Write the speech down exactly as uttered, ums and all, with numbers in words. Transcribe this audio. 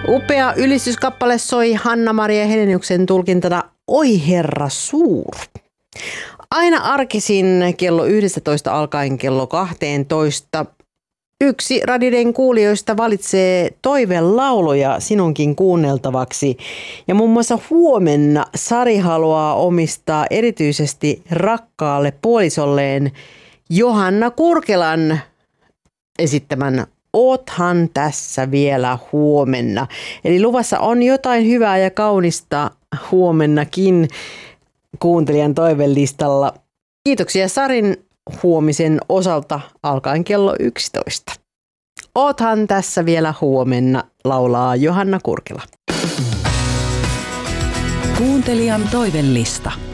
Upea ylistyskappale soi Hanna-Maria Heleniuksen tulkintana Oi Herra suur. Aina arkisin kello yksitoista alkaen kello kaksitoista yksi Radiden kuulijoista valitsee toivelauluja sinunkin kuunneltavaksi. Ja muun muassa huomenna Sari haluaa omistaa erityisesti rakkaalle puolisolleen Johanna Kurkelan esittämän Oothan tässä vielä huomenna. Eli luvassa on jotain hyvää ja kaunista huomennakin kuuntelijan toivelistalla. Kiitoksia Sarin huomisen osalta alkaen kello yksitoista. Oothan tässä vielä huomenna, laulaa Johanna Kurkela. Kuuntelijan toivelista.